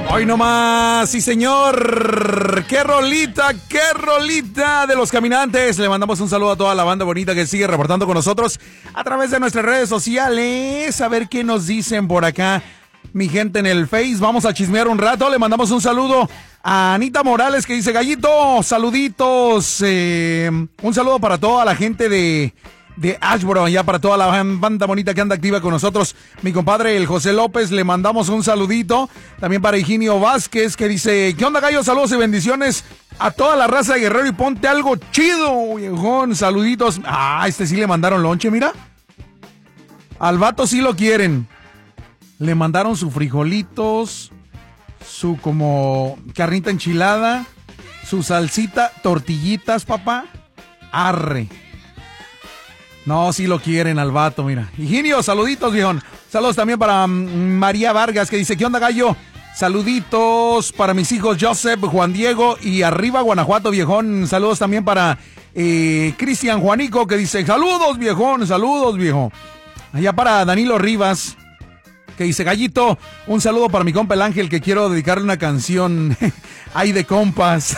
Hoy nomás, sí señor. Qué rolita de Los Caminantes. Le mandamos un saludo a toda la banda bonita que sigue reportando con nosotros a través de nuestras redes sociales. A ver qué nos dicen por acá, mi gente en el Face. Vamos a chismear un rato. Le mandamos un saludo a Anita Morales que dice: Gallito, saluditos. Un saludo para toda la gente de Ashboro, ya para toda la banda bonita que anda activa con nosotros. Mi compadre el José López, le mandamos un saludito. También para Higinio Vázquez que dice: ¿qué onda, gallo? Saludos y bendiciones a toda la raza de Guerrero y ponte algo chido, viejón. Saluditos. Este sí le mandaron lonche, mira. Al vato sí lo quieren. Le mandaron sus frijolitos, su como carnita enchilada, su salsita, tortillitas, papá. Arre. No, sí lo quieren al vato, mira. Higinio, saluditos, viejón. Saludos también para María Vargas que dice: ¿qué onda, gallo? Saluditos para mis hijos Joseph, Juan Diego y arriba Guanajuato, viejón. Saludos también para Cristian Juanico que dice: saludos, viejón, saludos, viejo. Allá para Danilo Rivas que dice: Gallito, un saludo para mi compa el Ángel que quiero dedicarle una canción. Ay, de compas.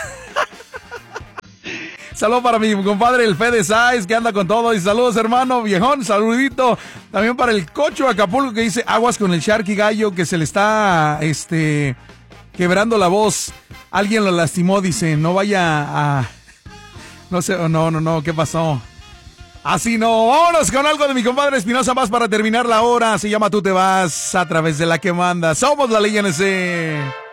Saludos para mi compadre el Fede Sáez que anda con todo. Y saludos, hermano, viejón, saludito. También para el Cocho Acapulco que dice: aguas con el Sharky Gallo que se le está quebrando la voz. Alguien lo lastimó, dice. No vaya a... No sé, no, ¿qué pasó? Así no. Vámonos con algo de mi compadre Espinosa más para terminar la hora. Se llama Tú te vas a través de la que manda. Somos la Ley NC.